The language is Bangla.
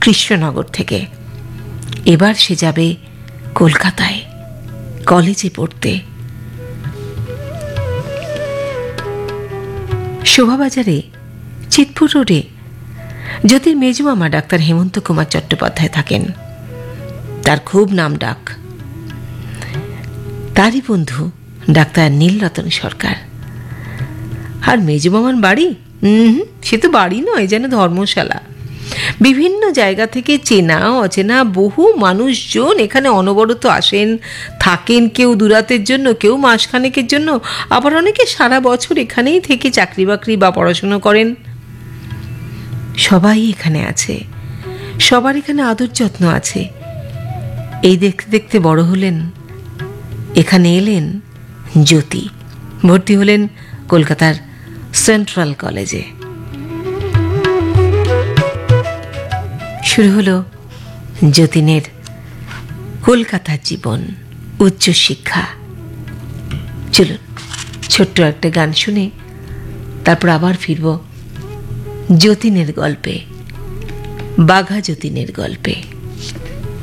কৃষ্ণনগর থেকে। এবার সে যাবে কলকাতায় কলেজে পড়তে। শোভাবাজারে চিতপুর রোডে জ্যোতির মেজমামা ডাক্তার হেমন্ত কুমার চট্টোপাধ্যায় থাকেন। তার খুব নাম ডাক। তারই বন্ধু ডাক্তার নীলরতন সরকার। আর মেজমামার বাড়ি সে তো বাড়ি নয়, যেন ধর্মশালা। বিভিন্ন জায়গা থেকে চেনা অচেনা বহু মানুষজন এখানে অনবরত আসেন, থাকেন, কেউ দুরাতের জন্য, কেউ মাসখানেকের জন্য, আবার অনেকে সারা বছর এখানেই থেকে চাকরি বাকরি বা পড়াশুনো করেন। সবাই এখানে আছে, সবার এখানে আদর যত্ন আছে। এই দেখতে দেখতে বড় হলেন, এখানে এলেন জ্যোতি, ভর্তি হলেন কলকাতার সেন্ট্রাল কলেজে। শুরু হলো যতীনের কলকাতার জীবন, উচ্চশিক্ষা। চলুন ছোট্ট একটা গান শুনে তারপর আবার ফিরব যতীনের গল্পে, বাঘা যতীনের গল্পে।